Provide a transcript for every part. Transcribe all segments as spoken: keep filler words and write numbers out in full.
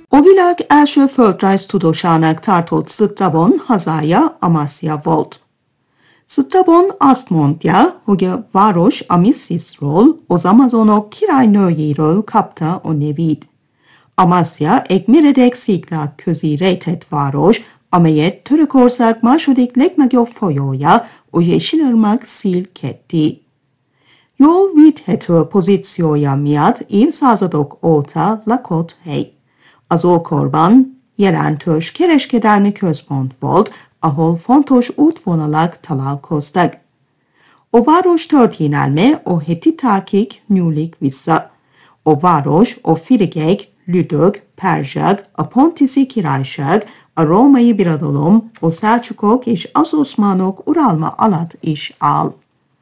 O világ első földrajz tudósának tartott Strabon hazája Amasya volt. Strabon azt mondja, hogy a város Amisisról, az amazonok királynőjéről kapta a nevét. Amasya egy meredek sziklák közé rejtett város, amelyet Törökország második legnagyobb folyója, a Yeşilırmak szél ketté. Jól védhető pozíciója miatt évszázadok óta lakott hely. Az ókorban jelentős kereskedelmi központ volt, ahol fontos útvonalak találkoztak. A város történelme a hetitákig nyúlik vissza. A város a firigek, lüdök, perzsák, a pontiszi királyság, a római birodalom, a szeldzsukok és az oszmánok uralma alatt is áll.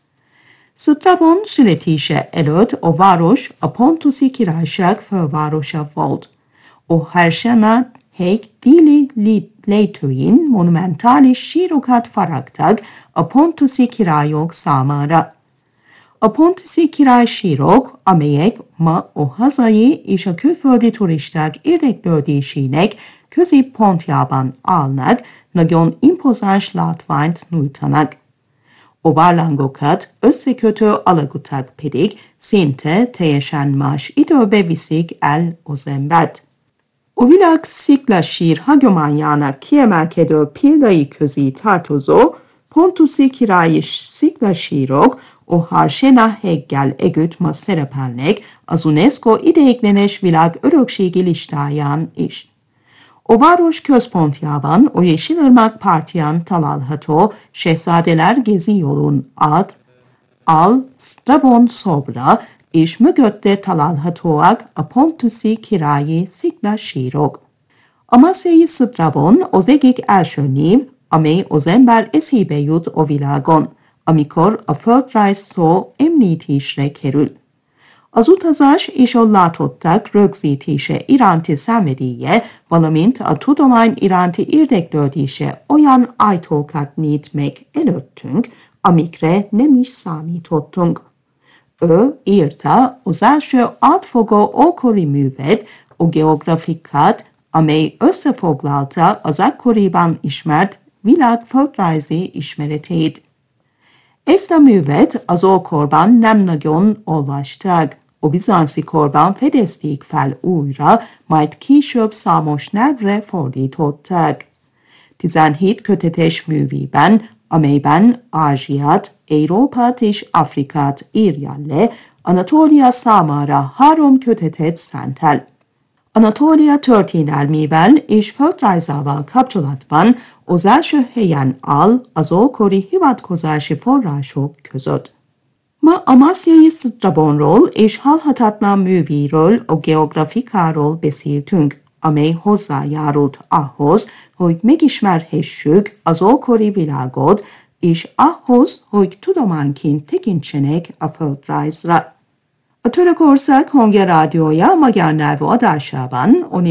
Strabon születése előtt a város a pontuszi királyság fővárosa volt. A Hersena hegy déli lejtőin monumentális sírokat faragtak a pontuszi királyok számára. A pontuszi király sírok, amelyek ma a hazai és a külföldi turisták érdeklődésének középpontjában állnak, nagyon impozáns látványt nyújtanak. A barlangokat összekötő alagutak pedig szinte teljesen más időbe viszik el az embert. A világ sziklasír hagyományának kiemelkedő példái közé tartozó pontuszi királyi sziklasírok a Hersena heggyel együtt ma szerepelnek az UNESCO ideiglenes világörökségi listáján is. A város központjában a Yeşilırmak partján található Şehzadeler Gezi yolun át Al Strabon szobra, és mögötte találhatóak a pontuszi királyi sziklasírok. Amasyai Strabon az egyik első név, amely az ember eszébe jut a világon, amikor a földrajz szó említésre kerül. Az utazás és a látottak rögzítése iránti szenvedélye, valamint a tudomány iránti érdeklődése olyan ajtókat nyit meg előttünk, amikre nem is számítottunk. Ő írta az első átfogó ókori művet, a geografikát, amely összefoglalta az akkoriban ismert világ földrajzi ismeretét. Ezt a művet az ókorban nem nagyon olvasták, a bizánci korban fedezték fel újra, majd később számos nyelvre fordították. tizenhét kötetes művében, amelyben Ázsiát, Európát és Afrikát írja le, Anatólia számára három kötetet szentel. Anatólia történelmével és földrajzával kapcsolatban az első helyen áll az ókori hivatkozási források között. Ma Amasyai Strabonról és halhatatlan művéről, a geografikáról beszéltünk, amely hozzájárult ahhoz, hogy megismerhessük az ókori világot, és ahhoz, hogy tudományként tekintsenek a földrajzra. A Törökország Hangja Rádiója magyar nyelvű adásában